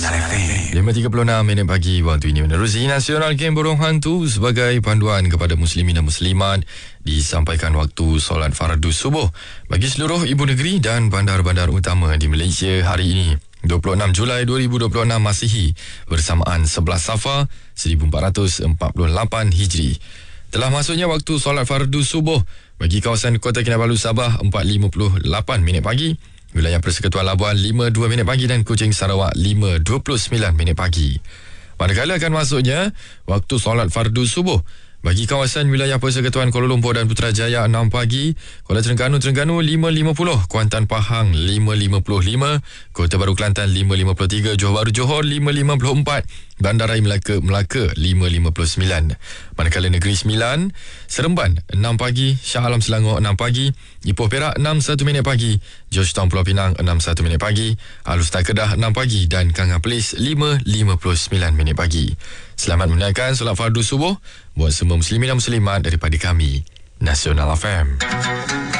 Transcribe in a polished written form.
Nasional FM. 5.36 pagi waktu ini menerusi Nasional Game Borong Hantu sebagai panduan kepada muslimin dan muslimat disampaikan waktu solat fardu subuh bagi seluruh ibu negeri dan bandar-bandar utama di Malaysia hari ini 26 Julai 2026 Masihi bersamaan 11 Safar 1448 Hijri. Telah masuknya waktu solat fardu subuh bagi kawasan Kota Kinabalu Sabah 4.58 minit pagi, wilayah Persekutuan Labuan 5.2 minit pagi dan Kuching Sarawak 5.29 minit pagi. Manakala akan masuknya waktu solat fardu subuh bagi kawasan wilayah Persekutuan Kuala Lumpur dan Putrajaya 6 pagi, Kuala Terengganu 5.50, Kuantan Pahang 5.55, Kota Baru Kelantan 5.53, Johor Bahru Johor 5.54, Bandaraya Melaka 5.59. Manakala Negeri Sembilan, Seremban 6 pagi, Shah Alam Selangor 6 pagi, Ipoh Perak 6.1 minit pagi, Georgetown Pulau Pinang 6.1 minit pagi, Alustar Kedah 6 pagi dan Kangha Perlis 5.59 minit pagi. Selamat menunaikan solat fardu subuh buat semua muslimin dan muslimat daripada kami, Nasional FM.